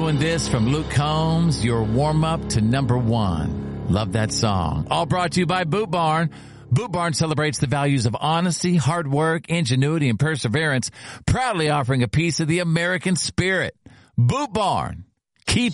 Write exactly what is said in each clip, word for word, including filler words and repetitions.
Doing This from Luke Combs, your warm-up to number one. Love that song. All brought to you by Boot Barn. Boot Barn celebrates the values of honesty, hard work, ingenuity, and perseverance, proudly offering a piece of the American spirit. Boot Barn. Keep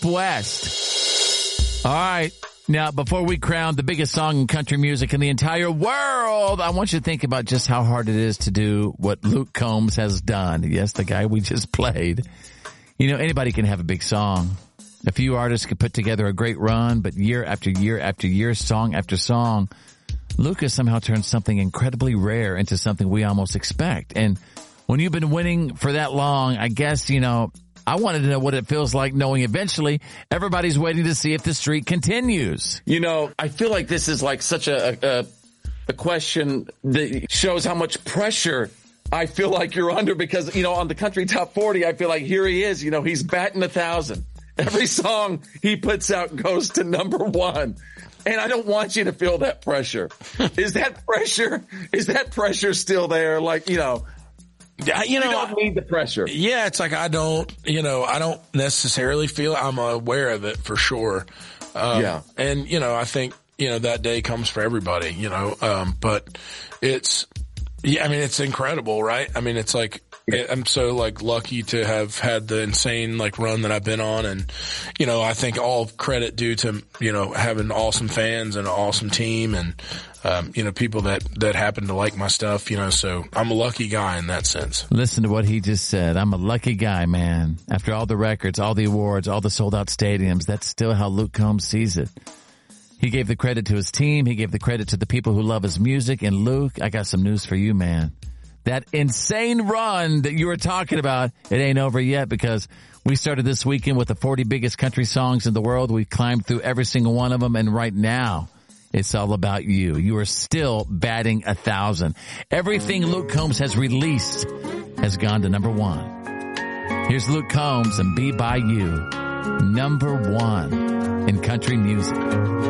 West. All right. Now, before we crown the biggest song in country music in the entire world, I want you to think about just how hard it is to do what Luke Combs has done. Yes, the guy we just played. You know, anybody can have a big song. A few artists could put together a great run, but year after year after year, song after song, Luke has somehow turned something incredibly rare into something we almost expect. And when you've been winning for that long, I guess, you know, I wanted to know what it feels like knowing eventually everybody's waiting to see if the streak continues. You know, I feel like this is like such a, a, a question that shows how much pressure I feel like you're under because, you know, on the country top forty, I feel like here he is, you know, he's batting a thousand. Every song he puts out goes to number one. And I don't want you to feel that pressure. Is that pressure? Is that pressure still there? Like, you know, Yeah, you know, you don't need the pressure. Yeah, it's like I don't, you know, I don't necessarily feel it. I'm aware of it for sure. Um, yeah. And, you know, I think, you know, that day comes for everybody, you know, um, but it's, yeah, I mean, it's incredible, right? I mean, it's like, I'm so like lucky to have had the insane like run that I've been on. And, you know, I think all credit due to, you know, having awesome fans and an awesome team and, um, you know, people that, that happen to like my stuff, you know, so I'm a lucky guy in that sense. Listen to what he just said. I'm a lucky guy, man. After all the records, all the awards, all the sold out stadiums, that's still how Luke Combs sees it. He gave the credit to his team. He gave the credit to the people who love his music. And Luke, I got some news for you, man. That insane run that you were talking about, it ain't over yet because we started this weekend with the forty biggest country songs in the world. We've climbed through every single one of them. And right now, it's all about you. You are still batting a thousand. Everything Luke Combs has released has gone to number one. Here's Luke Combs and Be By You, number one in country music.